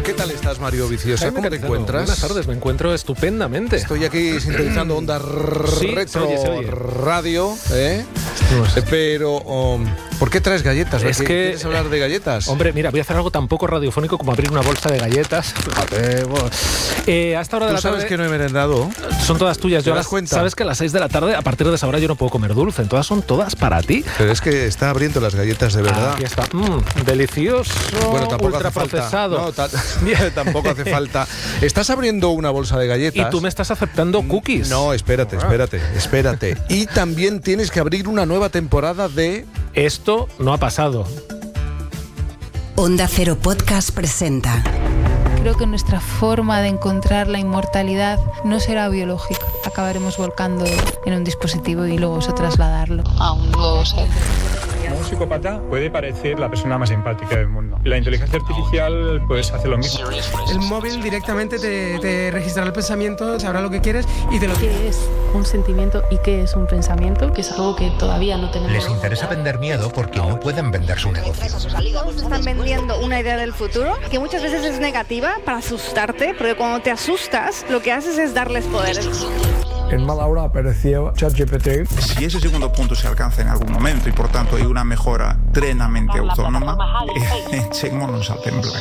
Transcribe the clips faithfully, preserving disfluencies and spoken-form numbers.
¿Qué tal estás, Mario Viciosa? Jaime ¿Cómo te Carizano, encuentras? Buenas tardes, me encuentro estupendamente. Estoy aquí sintonizando Onda Sí, Retro se oye, se oye. Radio, ¿eh? Pues, Eh, Pero, um, ¿por qué traes galletas? Es ¿Qué- que- ¿Quieres hablar de galletas? Hombre, mira, voy a hacer algo tan poco radiofónico como abrir una bolsa de galletas. Fíjate, bueno. Eh, a esta hora de ¿Tú la sabes tarde que no he merendado? son todas tuyas. ¿Te Yo das las- cuenta? Sabes que a las seis de la tarde, a partir de esa hora, yo no puedo comer dulce. Todas son todas para ti. Pero es que está abriendo las galletas de verdad. Aquí está. Mm, delicioso. Bueno, tampoco hace falta. ultraprocesado. No, ta- tampoco hace falta. Estás abriendo una bolsa de galletas. Y tú me estás aceptando cookies. No, espérate, espérate, espérate. Y también tienes que abrir una nueva temporada de... Esto no ha pasado. Onda Cero Podcast presenta. Creo que nuestra forma de encontrar la inmortalidad no será biológica. Acabaremos volcando en un dispositivo y luego eso trasladarlo a un nuevo ser. Un psicópata puede parecer la persona más empática del mundo. La inteligencia artificial pues hace lo mismo. El móvil directamente te, te registrará el pensamiento, sabrá lo que quieres y te lo... ¿Qué es un sentimiento y qué es un pensamiento? Que es algo que todavía no tenemos. Les interesa vender miedo porque no pueden vender su negocio. Todos están vendiendo una idea del futuro que muchas veces es negativa para asustarte, porque cuando te asustas lo que haces es darles poderes. En mala hora apareció ChatGPT. Si ese segundo punto se alcanza en algún momento y por tanto hay una mejora plenamente autónoma, echémonos a temblar.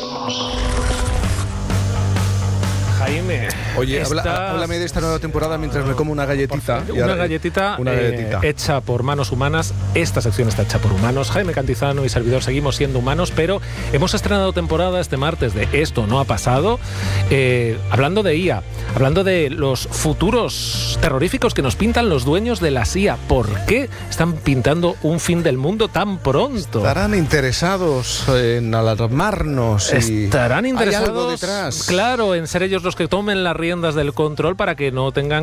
Jaime, Oye, habla- estás- háblame de esta nueva temporada mientras me como una galletita. Y Una ahora- galletita, Una eh, galletita. hecha por manos humanas. Esta sección está hecha por humanos. Jaime Cantizano y servidor seguimos siendo humanos, pero hemos estrenado temporada este martes de Esto no ha pasado, eh, hablando de I A, hablando de los futuros terroríficos que nos pintan los dueños de las I A. ¿Por qué están pintando un fin del mundo tan pronto? Estarán interesados en alarmarnos. Y Estarán interesados, Hay algo detrás. claro, en ser ellos los que tomen las riendas del control para que no tengan